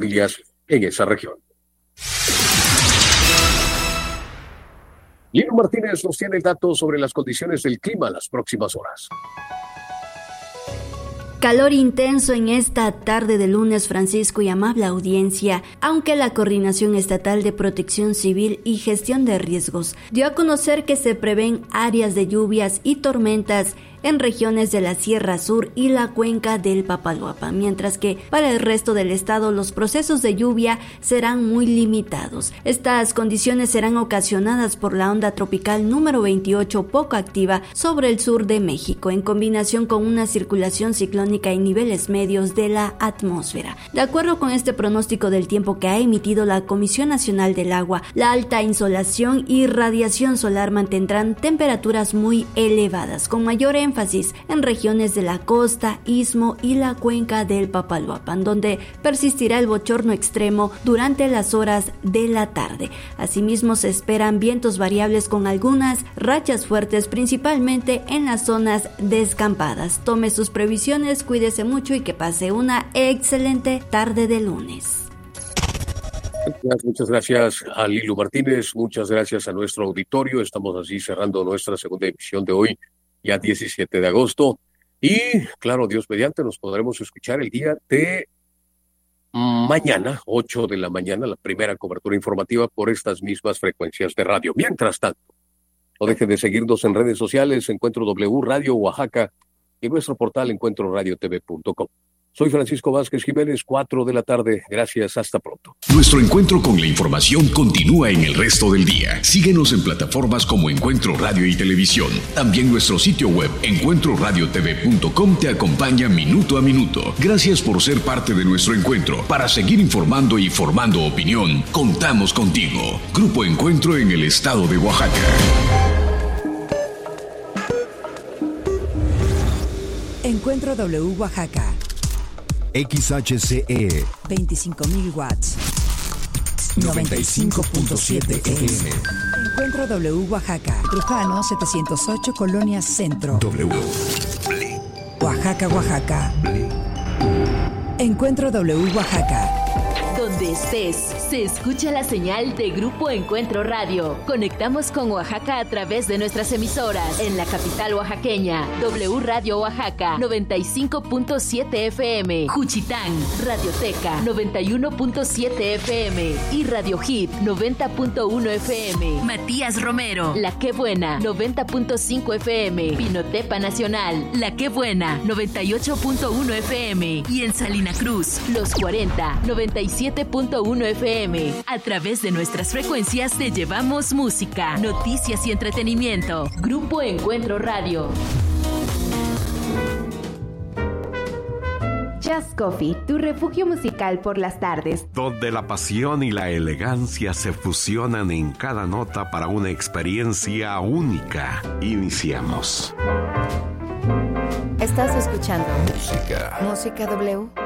familias en esa región. Lino Martínez nos tiene datos sobre las condiciones del clima en las próximas horas. Calor intenso en esta tarde de lunes, Francisco y amable audiencia, aunque la Coordinación Estatal de Protección Civil y Gestión de Riesgos dio a conocer que se prevén áreas de lluvias y tormentas en regiones de la Sierra Sur y la cuenca del Papaloapa, mientras que para el resto del estado los procesos de lluvia serán muy limitados. Estas condiciones serán ocasionadas por la onda tropical número 28 poco activa sobre el sur de México, en combinación con una circulación ciclónica en niveles medios de la atmósfera. De acuerdo con este pronóstico del tiempo que ha emitido la Comisión Nacional del Agua, la alta insolación y radiación solar mantendrán temperaturas muy elevadas, con mayor énfasis en regiones de la costa, istmo y la cuenca del Papaloapan, donde persistirá el bochorno extremo durante las horas de la tarde. Asimismo, se esperan vientos variables con algunas rachas fuertes, principalmente en las zonas descampadas. Tome sus previsiones, cuídese mucho y que pase una excelente tarde de lunes. Muchas gracias a Lilo Martínez, muchas gracias a nuestro auditorio. Estamos así cerrando nuestra segunda emisión de hoy, ya 17 de agosto. Y claro, Dios mediante, nos podremos escuchar el día de mañana, 8 de la mañana, la primera cobertura informativa por estas mismas frecuencias de radio. Mientras tanto, no dejen de seguirnos en redes sociales, Encuentro W Radio Oaxaca y nuestro portal encuentroradiotv.com. Soy Francisco Vázquez Jiménez, 4 de la tarde. Gracias, hasta pronto. Nuestro encuentro con la información continúa en el resto del día. Síguenos en plataformas como Encuentro Radio y Televisión. También nuestro sitio web, encuentroradiotv.com, te acompaña minuto a minuto. Gracias por ser parte de nuestro encuentro. Para seguir informando y formando opinión, contamos contigo. Grupo Encuentro en el estado de Oaxaca. Encuentro W Oaxaca. XHCE 25.000 watts. 95.7 FM. Encuentro W Oaxaca. Trujano 708 Colonia Centro. W. Oaxaca, Oaxaca. Encuentro W Oaxaca. Donde estés, se escucha la señal de Grupo Encuentro Radio. Conectamos con Oaxaca a través de nuestras emisoras. En la capital oaxaqueña, W Radio Oaxaca, 95.7 FM. Juchitán, Radioteca, 91.7 FM. Y Radio Hit, 90.1 FM. Matías Romero, La Qué Buena, 90.5 FM. Pinotepa Nacional, La Qué Buena, 98.1 FM. Y en Salina Cruz, Los 40, 97.1 FM. A través de nuestras frecuencias te llevamos música, noticias y entretenimiento. Grupo Encuentro Radio. Jazz Coffee, tu refugio musical por las tardes. Donde la pasión y la elegancia se fusionan en cada nota para una experiencia única. Iniciamos. Estás escuchando Música W.